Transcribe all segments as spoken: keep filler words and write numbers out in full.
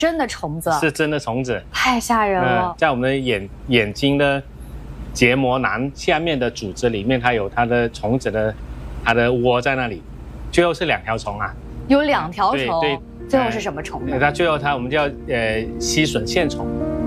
真的虫子？ 是真的虫子， 太吓人了。 呃、在我们的眼眼睛的结膜囊下面的组织里面，它有它的虫子的它的窝在那里，最后是两条虫啊。 有两条虫， 对对， 最后是什么虫呢？ 它最后它我们叫呃吸吮线虫。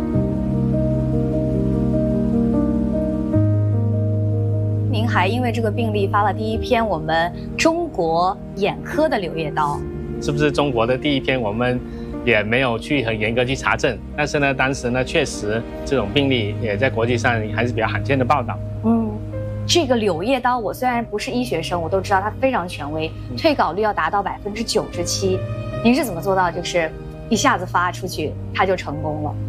您还因为这个病例发了第一篇我们中国眼科的柳叶刀， 是不是中国的第一篇？我们也没有去很严格去查证，但是呢，当时呢确实这种病例也在国际上还是比较罕见的报道。 嗯。这个柳叶刀，我虽然不是医学生，我都知道它非常权威，退稿率要达到百分之九十七。您是怎么做到，就是一下子发出去，它就成功了？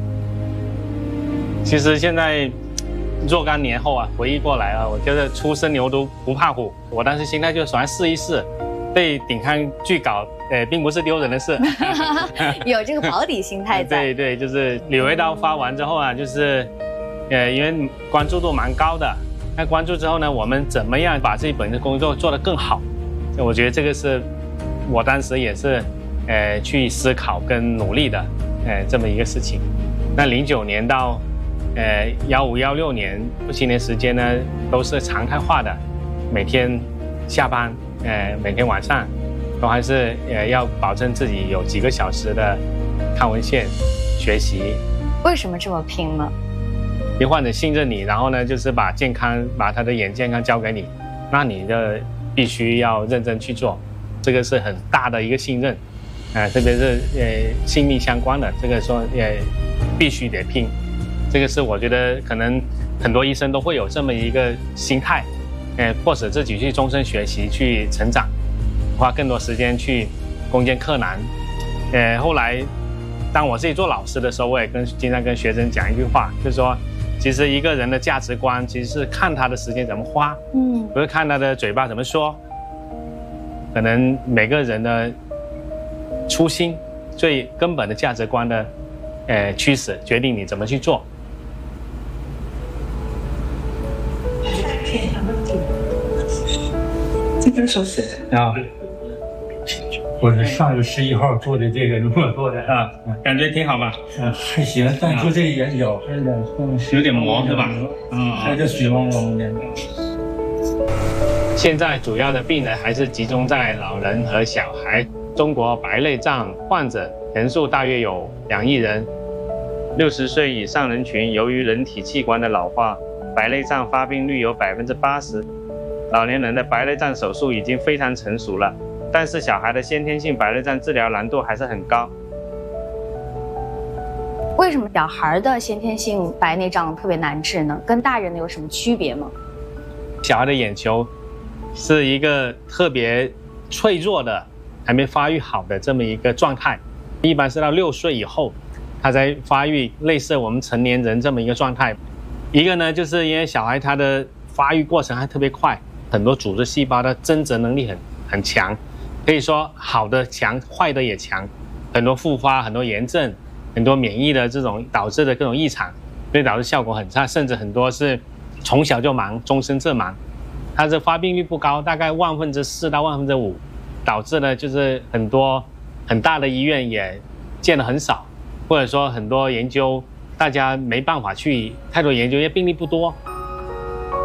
其实现在若干年后啊，回忆过来啊，我觉得初生牛犊不怕虎，我当时心态就喜欢试一试，被顶刊拒稿，呃，并不是丢人的事。 有这个保底心态在。 对对，就是柳叶刀发完之后啊，就是，呃，因为关注度蛮高的。那关注之后呢，我们怎么样把这本的工作做得更好？我觉得这个是我当时也是，呃，去思考跟努力的，呃，这么一个事情。那零九年到，呃，幺五幺六年这七年时间呢，都是常态化的，每天下班，呃，每天晚上，都还是呃要保证自己有几个小时的看文献、学习。 为什么这么拼呢？ 因为患者信任你，然后呢，就是把健康、把他的眼健康交给你，那你的必须要认真去做，这个是很大的一个信任，啊、呃，特别是呃性命相关的，这个说也必须得拼，这个是我觉得可能很多医生都会有这么一个心态，呃，迫使自己去终身学习、去成长，花更多时间去攻坚克难，呃，后来当我自己做老师的时候，我也跟经常跟学生讲一句话，就是说。其实一个人的价值观，其实是看他的时间怎么花，嗯，不是看他的嘴巴怎么说。可能每个人的初心、最根本的价值观的，呃，驱使决定你怎么去做。 这边说谁啊？我是上月十一号做的这个如果做的啊，感觉挺好吧？ 嗯，还行，但就这眼角还有点有点磨是吧？ 嗯，还有点水汪汪的。 现在主要的病人还是集中在老人和小孩。中国白内障患者人数大约有两亿人，六十岁以上人群由于人体器官的老化，白内障发病率有百分之八十。老年人的白内障手术已经非常成熟了。但是小孩的先天性白内障治疗难度还是很高。 为什么小孩的先天性白内障特别难治呢？跟大人的有什么区别吗？ 小孩的眼球是一个特别脆弱的、还没发育好的这么一个状态，一般是到六岁以后，他才发育类似我们成年人这么一个状态。一个呢，就是因为小孩他的发育过程还特别快，很多组织细胞的增殖能力很很强。可以说好的强，坏的也强，很多复发，很多炎症，很多免疫的这种导致的各种异常，所以导致效果很差，甚至很多是从小就盲，终身致盲。它这发病率不高，大概万分之四到万分之五，导致呢就是很多很大的医院也见得很少，或者说很多研究大家没办法去太多研究，因为病例不多。